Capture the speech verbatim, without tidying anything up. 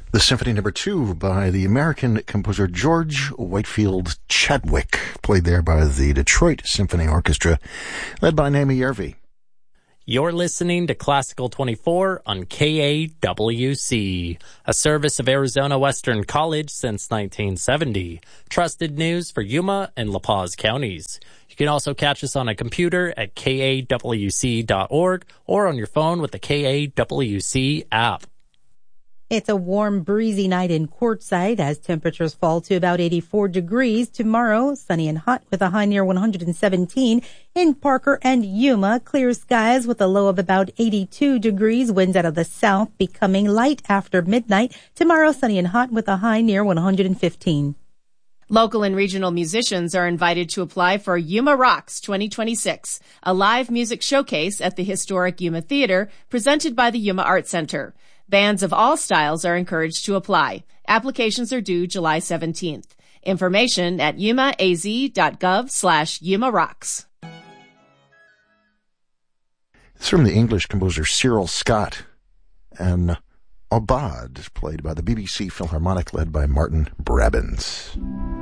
The Symphony Number Two by the American composer George Whitefield Chadwick, played there by the Detroit Symphony Orchestra, led by Naomi Järvi. You're listening to Classical twenty-four on K A W C, a service of Arizona Western College since nineteen seventy. Trusted news for Yuma and La Paz counties. You can also catch us on a computer at K A W C dot org or on your phone with the K A W C app. It's a warm, breezy night in Quartzsite as temperatures fall to about eighty-four degrees. Tomorrow, sunny and hot with a high near one hundred seventeen. In Parker and Yuma, clear skies with a low of about eighty-two degrees. Winds out of the south becoming light after midnight. Tomorrow, sunny and hot with a high near one hundred fifteen. Local and regional musicians are invited to apply for Yuma Rocks twenty twenty-six, a live music showcase at the historic Yuma Theater presented by the Yuma Art Center. Bands of all styles are encouraged to apply. Applications are due July seventeenth. Information at yumaaz.gov slash Yuma Rocks. It's from the English composer Cyril Scott, and Aubade, played by the B B C Philharmonic, led by Martin Brabbins.